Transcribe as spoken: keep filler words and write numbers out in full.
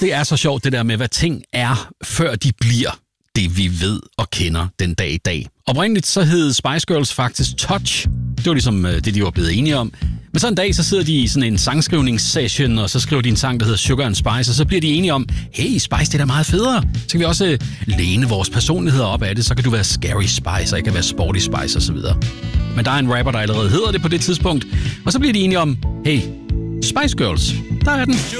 det er så sjovt, det der med, hvad ting er, før de bliver det, vi ved og kender den dag i dag. Oprindeligt så hed Spice Girls faktisk Touch. Det var ligesom det, de var blevet enige om. Men så en dag, så sidder de i sådan en sangskrivningssession, og så skriver de en sang, der hedder Sugar and Spice, og så bliver de enige om, hey, Spice, det er da meget federe. Så kan vi også læne vores personligheder op af det, så kan du være Scary Spice, og jeg kan være Sporty Spice osv. Men der er en rapper, der allerede hedder det på det tidspunkt, og så bliver de enige om, hey, Spice Girls, der er den.